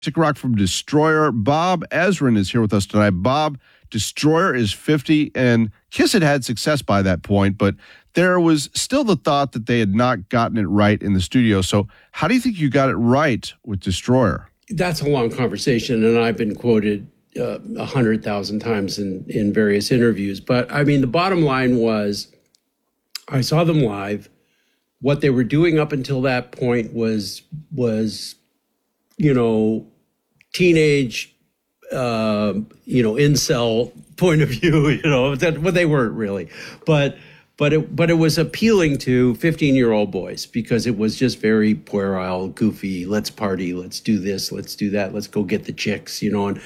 Sick Rock from Destroyer. Bob Ezrin is here with us tonight. Bob, Destroyer is 50, and Kiss had had success by that point, but there was still the thought that they had not gotten it right in the studio. So how do you think you got it right with Destroyer? That's a long conversation, and I've been quoted 100,000 times in various interviews. But, I mean, the bottom line was I saw them live. What they were doing up until that point was teenage, incel point of view, but they weren't really. But it was appealing to 15-year-old boys because it was just very puerile, goofy. Let's party. Let's do this. Let's do that. Let's go get the chicks,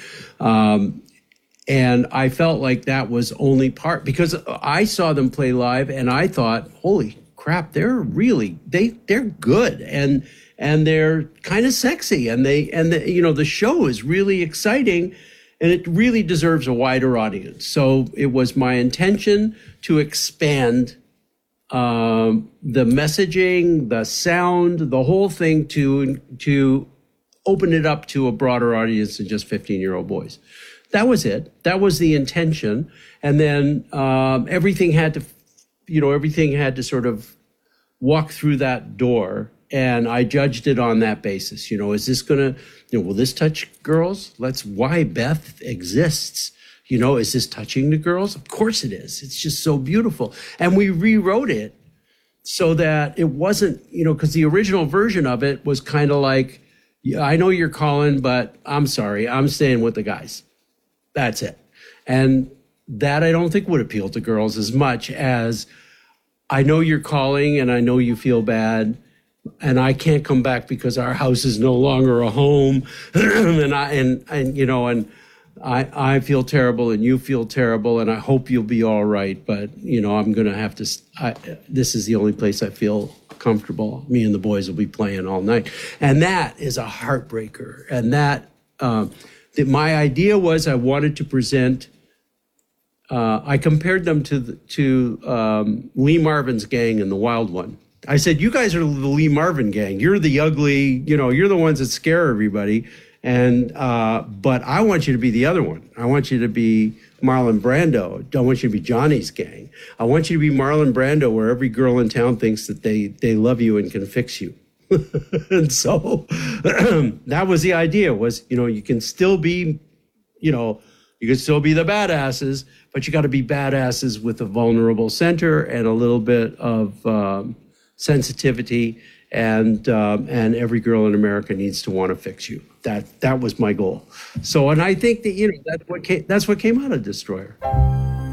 and I felt like that was only part because I saw them play live and I thought, holy crap, they're good. And they're kind of sexy, and the show is really exciting, and it really deserves a wider audience. So it was my intention to expand the messaging, the sound, the whole thing to open it up to a broader audience than just 15-year-old boys. That was it. That was the intention, and then everything had to sort of walk through that door. And I judged it on that basis. Is this going to, will this touch girls? That's why Beth exists. Is this touching the girls? Of course it is. It's just so beautiful. And we rewrote it so that it wasn't, because the original version of it was kind of like, I know you're calling, but I'm sorry, I'm staying with the guys. That's it. And that I don't think would appeal to girls as much as I know you're calling and I know you feel bad. And I can't come back because our house is no longer a home, and I feel terrible, and you feel terrible, and I hope you'll be all right. But I'm going to have to. This is the only place I feel comfortable. Me and the boys will be playing all night, and that is a heartbreaker. And that my idea was I wanted to present. I compared them to Lee Marvin's gang in The Wild One. I said, you guys are the Lee Marvin gang. You're the ugly, you're the ones that scare everybody. And but I want you to be the other one. I want you to be Marlon Brando. I don't want you to be Johnny's gang. I want you to be Marlon Brando, where every girl in town thinks that they love you and can fix you. And so that was the idea was, you can still be, you can still be the badasses, but you got to be badasses with a vulnerable center and a little bit of sensitivity, and every girl in America needs to want to fix you. That was my goal. So, and I think that that's what came out of Destroyer.